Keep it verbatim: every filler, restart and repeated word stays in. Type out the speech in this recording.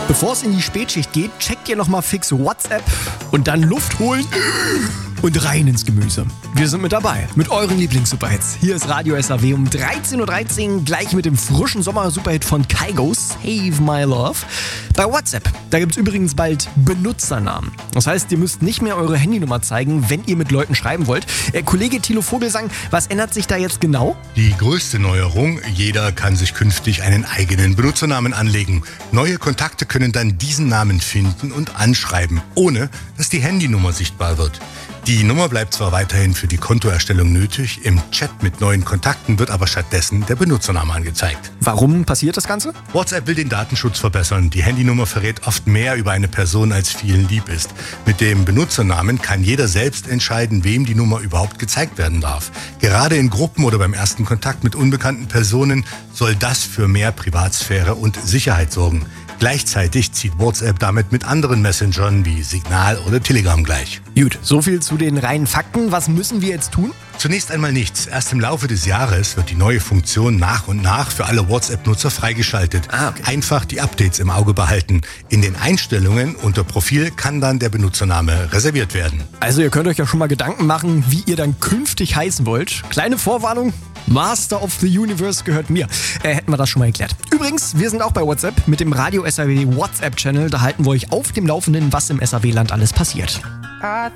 Bevor es in die Spätschicht geht, checkt ihr nochmal fix WhatsApp und dann Luft holen und rein ins Gemüse. Wir sind mit dabei, mit euren Lieblings-Superhits. Hier ist Radio S A W um dreizehn Uhr dreizehn, gleich mit dem frischen Sommer-Superhit von Kygo, Save My Love. Bei WhatsApp, da gibt es übrigens bald Benutzernamen. Das heißt, ihr müsst nicht mehr eure Handynummer zeigen, wenn ihr mit Leuten schreiben wollt. Äh, Kollege Thilo Vogelsang, was ändert sich da jetzt genau? Die größte Neuerung, jeder kann sich künftig einen eigenen Benutzernamen anlegen. Neue Kontakte können dann diesen Namen finden und anschreiben, ohne dass die Handynummer sichtbar wird. Die Nummer bleibt zwar weiterhin für die Kontoerstellung nötig, im Chat mit neuen Kontakten wird aber stattdessen der Benutzername angezeigt. Warum passiert das Ganze? WhatsApp will den Datenschutz verbessern. Die Handynummer verrät oft mehr über eine Person, als vielen lieb ist. Mit dem Benutzernamen kann jeder selbst entscheiden, wem die Nummer überhaupt gezeigt werden darf. Gerade in Gruppen oder beim ersten Kontakt mit unbekannten Personen soll das für mehr Privatsphäre und Sicherheit sorgen. Gleichzeitig zieht WhatsApp damit mit anderen Messengern wie Signal oder Telegram gleich. Gut, so viel zu den reinen Fakten. Was müssen wir jetzt tun? Zunächst einmal nichts. Erst im Laufe des Jahres wird die neue Funktion nach und nach für alle WhatsApp-Nutzer freigeschaltet. Ah, okay. Einfach die Updates im Auge behalten. In den Einstellungen unter Profil kann dann der Benutzername reserviert werden. Also ihr könnt euch ja schon mal Gedanken machen, wie ihr dann künftig heißen wollt. Kleine Vorwarnung, Master of the Universe gehört mir. Äh, hätten wir das schon mal erklärt. Übrigens, wir sind auch bei WhatsApp mit dem Radio S A W WhatsApp-Channel. Da halten wir euch auf dem Laufenden, was im S A W-Land alles passiert. I